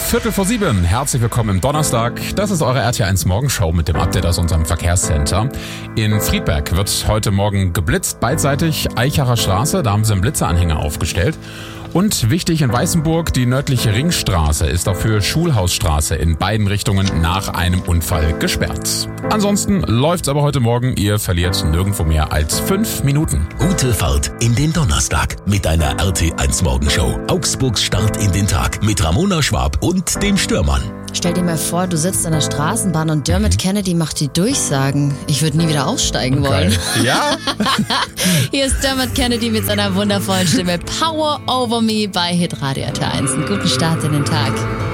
6:15. Herzlich willkommen im Donnerstag. Das ist eure RT1 Morgenshow mit dem Update aus unserem Verkehrscenter. In Friedberg wird heute Morgen geblitzt, beidseitig Eichacher Straße, da haben sie einen Blitzeranhänger aufgestellt. Und wichtig in Weißenburg, die nördliche Ringstraße ist auch für Schulhausstraße in beiden Richtungen nach einem Unfall gesperrt. Ansonsten läuft's aber heute Morgen, ihr verliert nirgendwo mehr als 5 Minuten. Gute Fahrt in den Donnerstag mit deiner RT1 Morgenshow. Augsburgs Start in den Tag mit Ramona Schwab und dem Stürmann. Stell dir mal vor, du sitzt in der Straßenbahn und Dermot Kennedy macht die Durchsagen. Ich würde nie wieder aussteigen wollen. Ja? Hier ist Dermot Kennedy mit seiner wundervollen Stimme. Power Over Me bei Hitradio RT1. Einen guten Start in den Tag.